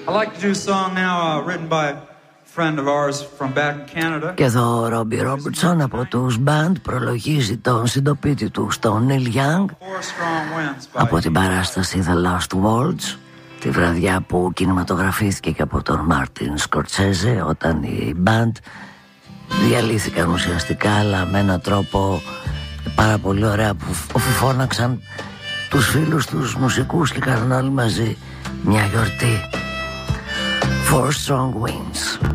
I'd like to do a song now written by a friend of ours from back in Canada. Και εδώ ο Ρόμπι Ρόμπερτσον από τους Band προλογίζει τον συντοπίτη του στον Neil Young από την παράσταση The Last Waltz, τη βραδιά που κινηματογραφήθηκε και από τον Μάρτιν Σκορτσέζε, όταν οι Band διαλύθηκαν ουσιαστικά, αλλά με έναν τρόπο πάρα πολύ ωραία, που φώναξαν τους φίλους τους μουσικούς και κάνουν όλοι μαζί μια γιορτή. Four Strong Winds.